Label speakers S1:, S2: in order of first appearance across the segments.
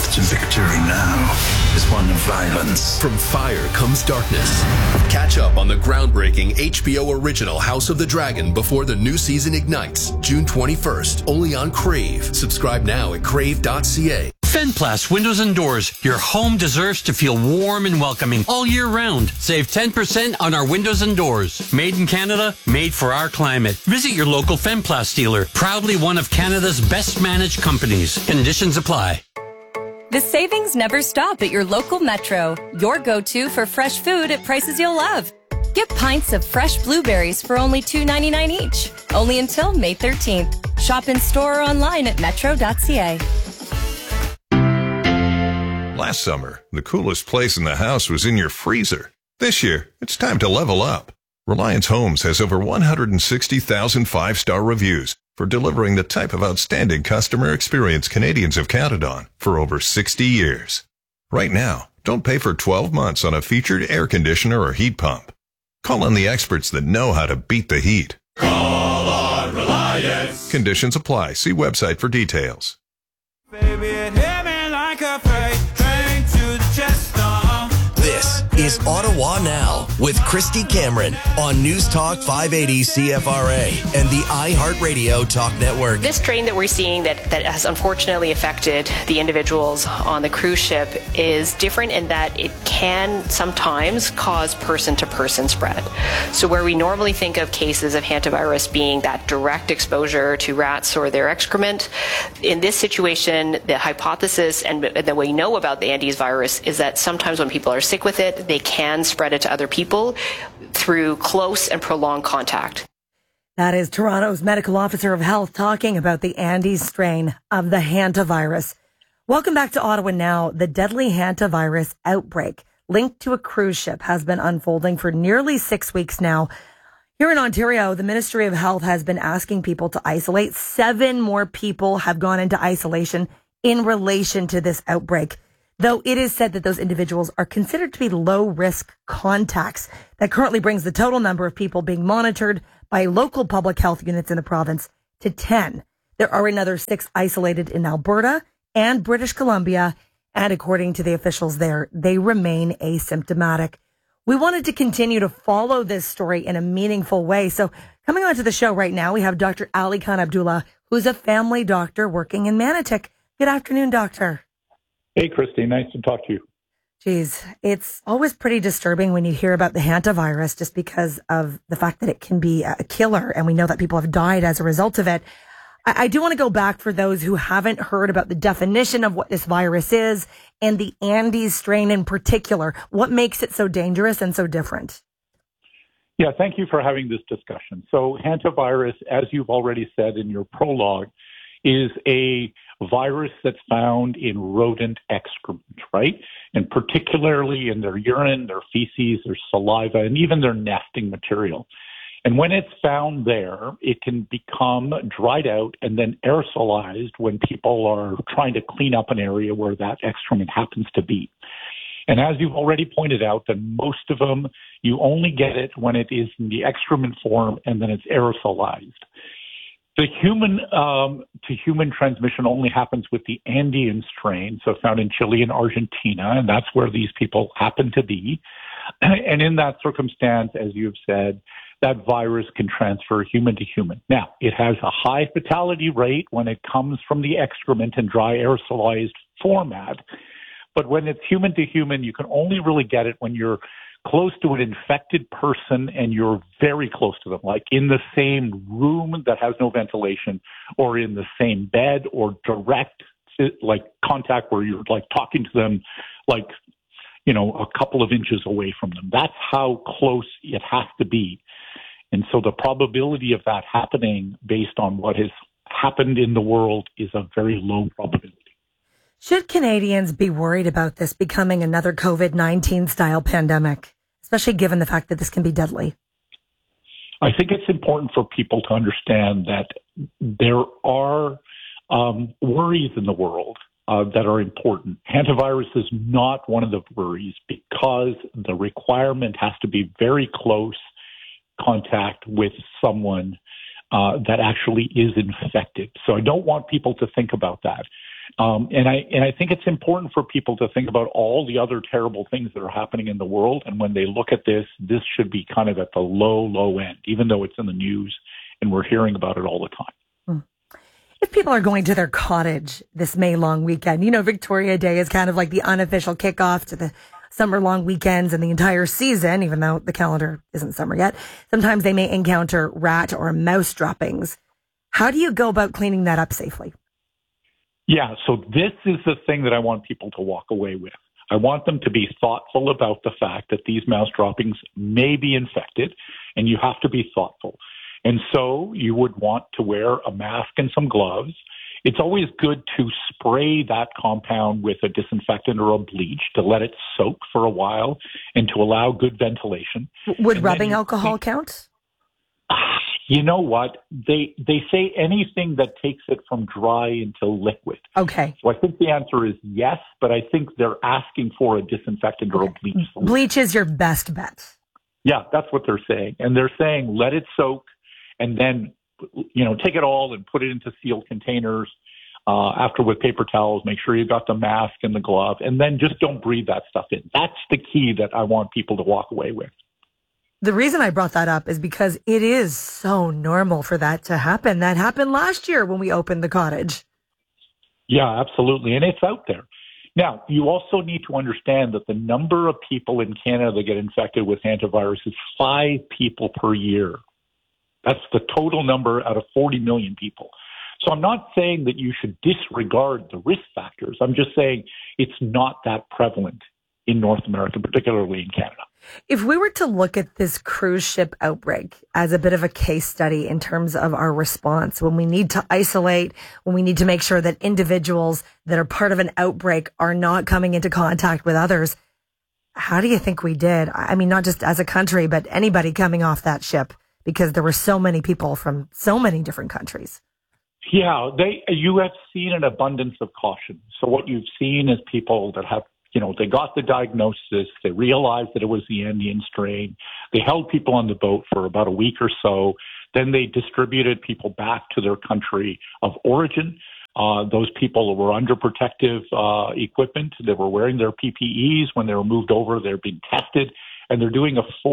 S1: path to victory now is one of violence.
S2: From fire comes darkness. Catch up on the groundbreaking HBO original House of the Dragon before the new season ignites, June 21st, only on Crave. Subscribe now at crave.ca.
S3: Fenplast Windows and Doors. Your home deserves to feel warm and welcoming all year round. Save 10% on our windows and doors. Made in Canada, made for our climate. Visit your local Fenplast dealer. Proudly one of Canada's best managed companies. Conditions apply.
S4: The savings never stop at your local Metro. Your go-to for fresh food at prices you'll love. Get pints of fresh blueberries for only $2.99 each. Only until May 13th. Shop in store or online at metro.ca.
S5: Last summer, the coolest place in the house was in your freezer. This year, it's time to level up. Reliance Homes has over 160,000 five-star reviews for delivering the type of outstanding customer experience Canadians have counted on for over 60 years. Right now, don't pay for 12 months on a featured air conditioner or heat pump. Call on the experts that know how to beat the heat.
S6: Call on Reliance.
S5: Conditions apply. See website for details.
S6: Baby, it hit me like a freight train to the chest.
S7: This is Ottawa Now with Christy Cameron on News Talk 580 CFRA and the iHeartRadio Talk Network.
S8: This strain that we're seeing that has unfortunately affected the individuals on the cruise ship is different in that it can sometimes cause person-to-person spread. So where we normally think of cases of hantavirus being that direct exposure to rats or their excrement, in this situation, the hypothesis and that we know about the Andes virus is that sometimes when people are sick with it, they can spread it to other people through close and prolonged contact.
S9: That is Toronto's medical officer of health talking about the Andes strain of the hantavirus. Welcome back to Ottawa Now. The deadly hantavirus outbreak linked to a cruise ship has been unfolding for nearly 6 weeks now. Here in Ontario, the Ministry of Health has been asking people to isolate. 7 more people have gone into isolation in relation to this outbreak, though it is said that those individuals are considered to be low-risk contacts. That currently brings the total number of people being monitored by local public health units in the province to 10. There are another 6 isolated in Alberta and British Columbia, and according to the officials there, they remain asymptomatic. We wanted to continue to follow this story in a meaningful way. So coming on to the show right now, we have Dr. Ali Khan Abdullah, who's a family doctor working in Manotick. Good afternoon, doctor.
S10: Hey, Christy. Nice to talk to you.
S9: Geez, it's always pretty disturbing when you hear about the hantavirus just because of the fact that it can be a killer, and we know that people have died as a result of it. I do want to go back for those who haven't heard about the definition of what this virus is and the Andes strain in particular. What makes it so dangerous and so different?
S10: Yeah, thank you for having this discussion. So hantavirus, as you've already said in your prologue, is a virus that's found in rodent excrement, right? And particularly in their urine, their feces, their saliva, and even their nesting material. And when it's found there, it can become dried out and then aerosolized when people are trying to clean up an area where that excrement happens to be. And as you've already pointed out, that most of them, you only get it when it is in the excrement form and then it's aerosolized. The human to human transmission only happens with the Andean strain, so found in Chile and Argentina, and that's where these people happen to be. And in that circumstance, as you've said, that virus can transfer human to human. Now, it has a high fatality rate when it comes from the excrement in dry aerosolized format. But when it's human to human, you can only really get it when you're close to an infected person and you're very close to them, like in the same room that has no ventilation or in the same bed or direct like contact where you're like talking to them like, you know, a couple of inches away from them. That's how close it has to be. And so the probability of that happening based on what has happened in the world is a very low probability.
S9: Should Canadians be worried about this becoming another COVID-19 style pandemic, especially given the fact that this can be deadly?
S10: I think it's important for people to understand that there are worries in the world that are important. Hantavirus is not one of the worries because the requirement has to be very close contact with someone that actually is infected. So I don't want people to think about that. And I think it's important for people to think about all the other terrible things that are happening in the world. And when they look at this should be kind of at the low end, even though it's in the news and we're hearing about it all the time.
S9: If people are going to their cottage this May long weekend, Victoria Day is kind of like the unofficial kickoff to the summer long weekends and the entire season, even though the calendar isn't summer yet. Sometimes they may encounter rat or mouse droppings. How do you go about cleaning that up safely?
S10: Yeah, so this is the thing that I want people to walk away with. I want them to be thoughtful about the fact that these mouse droppings may be infected, and you have to be thoughtful. And so you would want to wear a mask and some gloves. It's always good to spray that compound with a disinfectant or a bleach to let it soak for a while and to allow good ventilation.
S9: Would rubbing alcohol count?
S10: You know what? They say anything that takes it from dry until liquid.
S9: Okay.
S10: So I think the answer is yes, but I think they're asking for a disinfectant or a bleach solution.
S9: Bleach is your best bet.
S10: Yeah, that's what they're saying. And they're saying let it soak and then, take it all and put it into sealed containers. After with paper towels, make sure you got the mask and the glove, and then just don't breathe that stuff in. That's the key that I want people to walk away with.
S9: The reason I brought that up is because it is so normal for that to happen. That happened last year when we opened the cottage.
S10: Yeah, absolutely. And it's out there. Now, you also need to understand that the number of people in Canada that get infected with hantavirus is 5 people per year. That's the total number out of 40 million people. So I'm not saying that you should disregard the risk factors. I'm just saying it's not that prevalent in North America, particularly in Canada.
S9: If we were to look at this cruise ship outbreak as a bit of a case study in terms of our response, when we need to isolate, when we need to make sure that individuals that are part of an outbreak are not coming into contact with others, how do you think we did? I mean, not just as a country, but anybody coming off that ship, because there were so many people from so many different countries.
S10: Yeah, you have seen an abundance of caution. So what you've seen is people that have, they got the diagnosis, they realized that it was the Andean strain. They held people on the boat for about a week or so. Then they distributed people back to their country of origin. Those people were under protective equipment. They were wearing their PPEs. When they were moved over, they're being tested. And they're doing a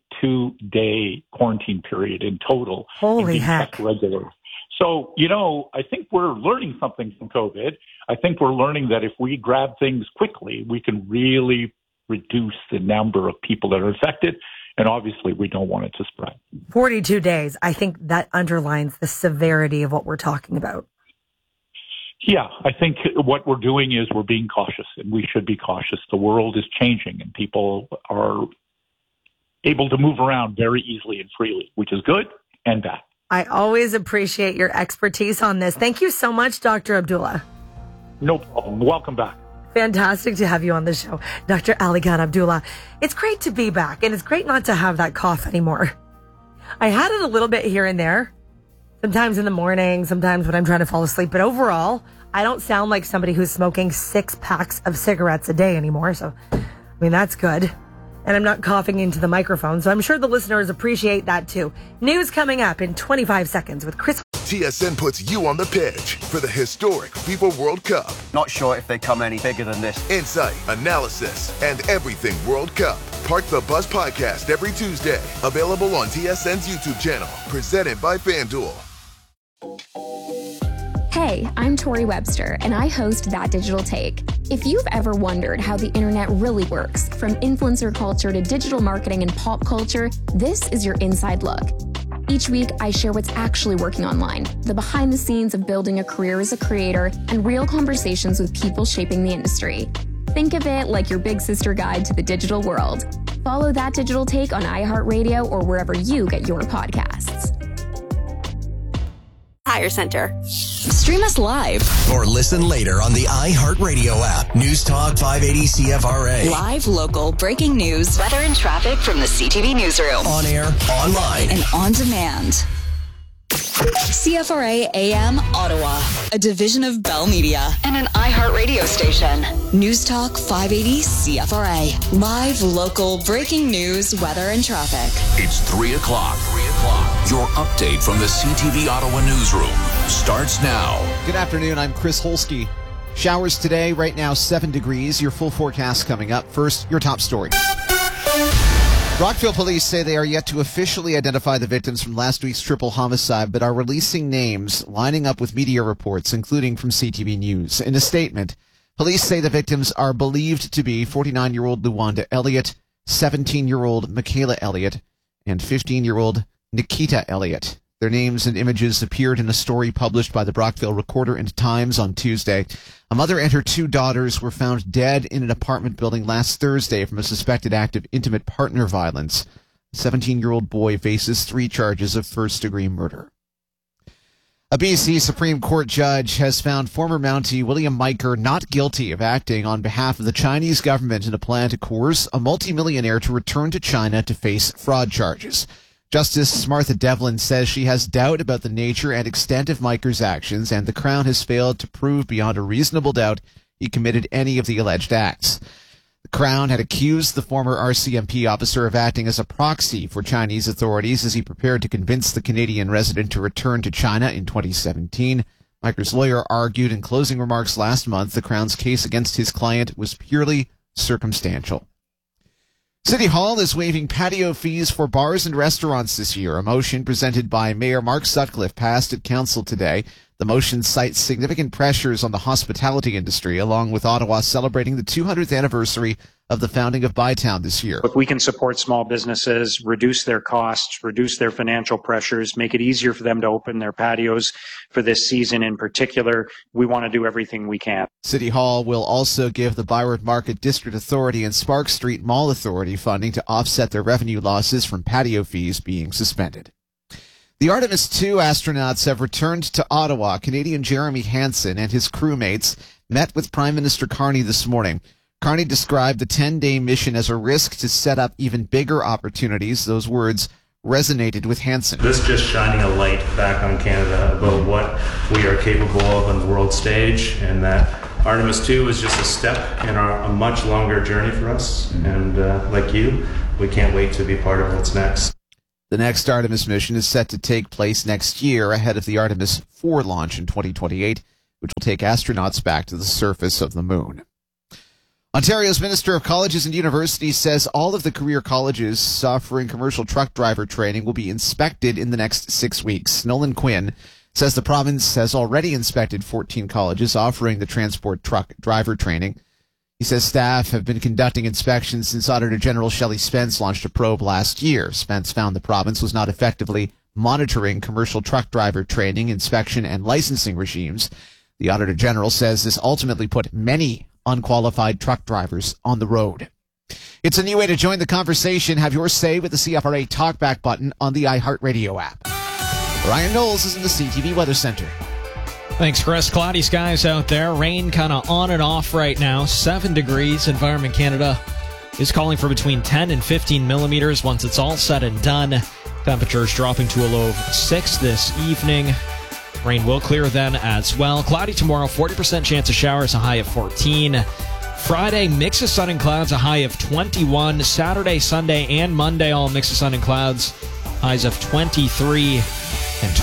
S10: 42-day quarantine period in total.
S9: Holy heck.
S10: Regular. So, I think we're learning something from COVID. I think we're learning that if we grab things quickly, we can really reduce the number of people that are infected. And obviously, we don't want it to spread.
S9: 42 days. I think that underlines the severity of what we're talking about.
S10: Yeah, I think what we're doing is we're being cautious, and we should be cautious. The world is changing, and people are able to move around very easily and freely, which is good and bad.
S9: I always appreciate your expertise on this. Thank you so much, Dr. Abdullah.
S10: No problem. Welcome back.
S9: Fantastic to have you on the show, Dr. Ali Khan Abdullah. It's great to be back, and it's great not to have that cough anymore. I had it a little bit here and there, sometimes in the morning, sometimes when I'm trying to fall asleep, but overall, I don't sound like somebody who's smoking 6 packs of cigarettes a day anymore, so, that's good. And I'm not coughing into the microphone, so I'm sure the listeners appreciate that too. News coming up in 25 seconds with Chris.
S11: TSN puts you on the pitch for the historic FIFA World Cup.
S12: Not sure if they come any bigger than this.
S11: Insight, analysis, and everything World Cup. Park the Bus podcast every Tuesday. Available on TSN's YouTube channel. Presented by FanDuel.
S13: Hey, I'm Tori Webster, and I host That Digital Take. If you've ever wondered how the internet really works, from influencer culture to digital marketing and pop culture, this is your inside look. Each week, I share what's actually working online, the behind the scenes of building a career as a creator, and real conversations with people shaping the industry. Think of it like your big sister guide to the digital world. Follow That Digital Take on iHeartRadio or wherever you get your podcasts.
S14: Hire Center. Stream us live.
S7: Or listen later on the iHeartRadio app. News Talk 580 CFRA.
S14: Live, local, breaking news, weather and traffic from the CTV newsroom.
S7: On air, online,
S14: and on demand. CFRA AM Ottawa, a division of Bell Media and an iHeartRadio station. News Talk 580 CFRA. Live, local, breaking news, weather and traffic.
S2: It's 3 o'clock. Your update from the CTV Ottawa newsroom starts now.
S15: Good afternoon. I'm Chris Holsky. Showers today, right now 7 degrees. Your full forecast coming up. First, your top story. Rockville police say they are yet to officially identify the victims from last week's triple homicide, but are releasing names lining up with media reports, including from CTV News. In a statement, police say the victims are believed to be 49-year-old Luwanda Elliott, 17-year-old Michaela Elliott, and 15-year-old Nikita Elliott. Their names and images appeared in a story published by the Brockville Recorder and Times on Tuesday. A mother and her 2 daughters were found dead in an apartment building last Thursday from a suspected act of intimate partner violence. The 17-year-old boy faces 3 charges of first-degree murder. A BC Supreme Court judge has found former Mountie William Miker not guilty of acting on behalf of the Chinese government in a plan to coerce a multimillionaire to return to China to face fraud charges. Justice Martha Devlin says she has doubt about the nature and extent of Miker's actions, and the Crown has failed to prove beyond a reasonable doubt he committed any of the alleged acts. The Crown had accused the former RCMP officer of acting as a proxy for Chinese authorities as he prepared to convince the Canadian resident to return to China in 2017. Miker's lawyer argued in closing remarks last month the Crown's case against his client was purely circumstantial. City Hall is waiving patio fees for bars and restaurants this year. A motion presented by Mayor Mark Sutcliffe passed at Council today. The motion cites significant pressures on the hospitality industry, along with Ottawa celebrating the 200th anniversary of the founding of Bytown this year.
S16: If we can support small businesses, reduce their costs, reduce their financial pressures, make it easier for them to open their patios for this season in particular, we want to do everything we can.
S15: City Hall will also give the Byward Market District Authority and Spark Street Mall Authority funding to offset their revenue losses from patio fees being suspended. The Artemis II astronauts have returned to Ottawa. Canadian Jeremy Hansen and his crewmates met with Prime Minister Carney this morning. Carney described the 10-day mission as a risk to set up even bigger opportunities. Those words resonated with Hansen.
S17: This just shining a light back on Canada about what we are capable of on the world stage, and that Artemis II is just a step in a much longer journey for us. And like you, we can't wait to be part of what's next.
S15: The next Artemis mission is set to take place next year ahead of the Artemis IV launch in 2028, which will take astronauts back to the surface of the moon. Ontario's Minister of Colleges and Universities says all of the career colleges offering commercial truck driver training will be inspected in the next 6 weeks. Nolan Quinn says the province has already inspected 14 colleges offering the transport truck driver training. He says staff have been conducting inspections since Auditor General Shelley Spence launched a probe last year. Spence found the province was not effectively monitoring commercial truck driver training, inspection, and licensing regimes. The Auditor General says this ultimately put many unqualified truck drivers on the road. It's a new way to join the conversation. Have your say with the CFRA Talkback button on the iHeartRadio app. Ryan Knowles is in the CTV Weather Center.
S18: Thanks, Chris. Cloudy skies out there. Rain kind of on and off right now. 7 degrees. Environment Canada is calling for between 10 and 15 millimeters once it's all said and done. Temperatures dropping to a low of 6 this evening. Rain will clear then as well. Cloudy tomorrow, 40% chance of showers, a high of 14. Friday, mix of sun and clouds, a high of 21. Saturday, Sunday, and Monday, all mix of sun and clouds, highs of 23 and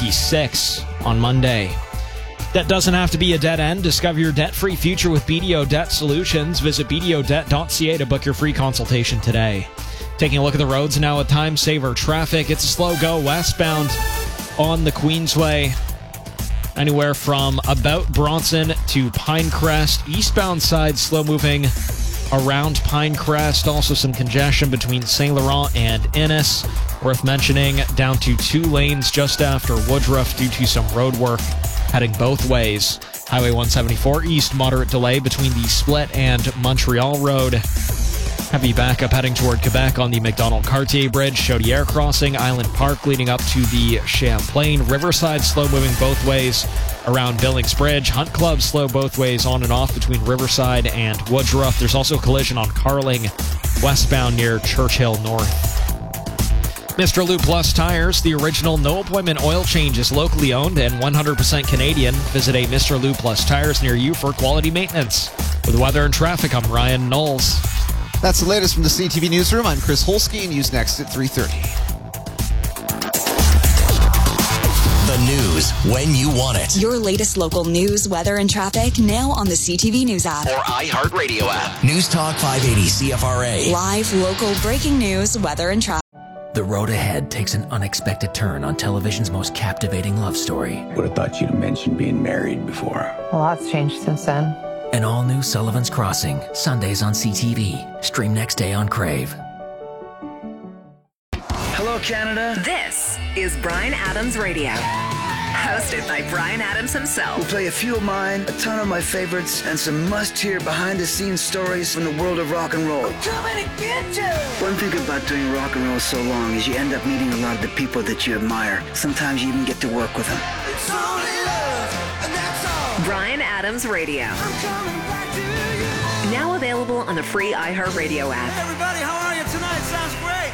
S18: 26 on Monday. Debt doesn't have to be a dead end. Discover your debt-free future with BDO Debt Solutions. Visit BDOdebt.ca to book your free consultation today. Taking a look at the roads now with time saver traffic. It's a slow go westbound on the Queensway. Anywhere from about Bronson to Pinecrest. Eastbound side slow moving around Pinecrest. Also some congestion between St. Laurent and Innis. Worth mentioning, down to 2 lanes just after Woodruff due to some road work heading both ways. Highway 174 east, moderate delay between the Split and Montreal Road. Heavy backup heading toward Quebec on the McDonald-Cartier Bridge. Chaudière crossing, Island Park leading up to the Champlain. Riverside slow moving both ways around Billings Bridge. Hunt Club slow both ways on and off between Riverside and Woodruff. There's also a collision on Carling westbound near Churchill North. Mr. Lube Plus Tires, the original no-appointment oil change, is locally owned and 100% Canadian. Visit a Mr. Lube Plus Tires near you for quality maintenance. With weather and traffic, I'm Ryan Knowles.
S15: That's the latest from the CTV Newsroom. I'm Chris Holsky. News next at 3:30.
S7: The news news when you want it.
S14: Your latest local news, weather, and traffic now on the CTV News app
S7: or iHeartRadio app. News Talk 580 CFRA.
S14: Live local breaking news, weather, and traffic.
S19: The road ahead takes an unexpected turn on television's most captivating love story.
S1: Would have thought you'd mentioned being married before.
S20: A lot's changed since then.
S19: An all-new Sullivan's Crossing, Sundays on CTV. Stream next day on Crave.
S21: Hello, Canada.
S22: This is Bryan Adams Radio. Hosted by Bryan Adams himself.
S21: We'll play a few of mine, a ton of my favorites, and some must-hear behind-the-scenes stories from the world of rock and roll.
S22: We're coming to get you!
S21: One thing about doing rock and roll so long is you end up meeting a lot of the people that you admire. Sometimes you even get to work with them.
S22: It's only love, and that's all. Bryan Adams Radio. I'm coming back to you. Now available on the free iHeartRadio app.
S6: Hey everybody, how are you tonight? Sounds great.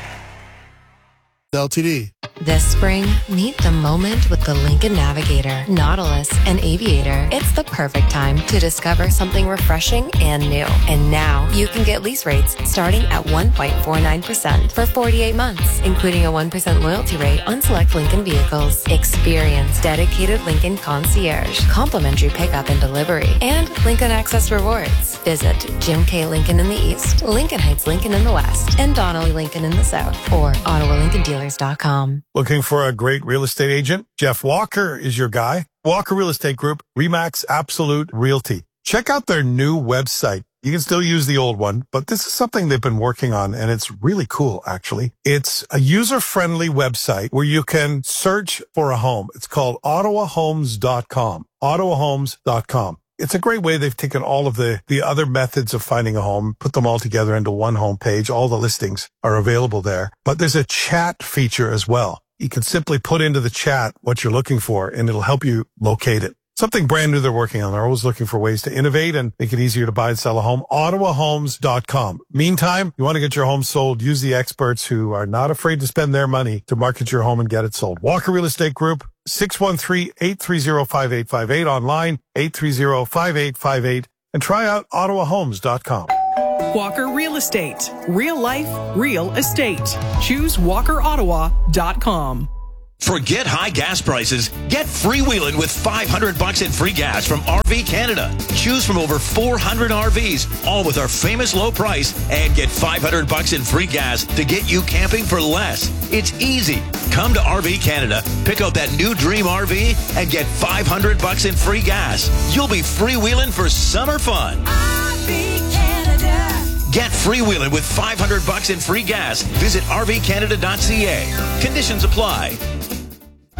S23: LTD.
S24: This spring, meet the moment with the Lincoln Navigator, Nautilus, and Aviator. It's the perfect time to discover something refreshing and new. And now you can get lease rates starting at 1.49% for 48 months, including a 1% loyalty rate on select Lincoln vehicles. Experience dedicated Lincoln concierge, complimentary pickup and delivery, and Lincoln Access rewards. Visit Jim K. Lincoln in the East, Lincoln Heights Lincoln in the West, and Donnelly Lincoln in the South, or OttawaLincolnDealers.com.
S23: Looking for a great real estate agent? Jeff Walker is your guy. Walker Real Estate Group, RE/MAX Absolute Realty. Check out their new website. You can still use the old one, but this is something they've been working on, and it's really cool, actually. It's a user-friendly website where you can search for a home. It's called OttawaHomes.com. OttawaHomes.com. It's a great way. They've taken all of the other methods of finding a home, put them all together into one home page. All the listings are available there. But there's a chat feature as well. You can simply put into the chat what you're looking for, and it'll help you locate it. Something brand new they're working on. They're always looking for ways to innovate and make it easier to buy and sell a home. OttawaHomes.com. Meantime, you want to get your home sold, use the experts who are not afraid to spend their money to market your home and get it sold. Walker Real Estate Group, 613-830-5858, online, 830-5858, and try out OttawaHomes.com.
S25: Walker Real Estate. Real life, real estate. Choose WalkerOttawa.com.
S26: Forget high gas prices. Get freewheeling with $500 in free gas from RV Canada. Choose from over 400 RVs, all with our famous low price, and get $500 in free gas to get you camping for less. It's easy. Come to RV Canada, pick out that new dream RV, and get $500 in free gas. You'll be freewheeling for summer fun.
S22: RV Canada.
S26: Get freewheeling with $500 in free gas. Visit RVCanada.ca. Conditions apply.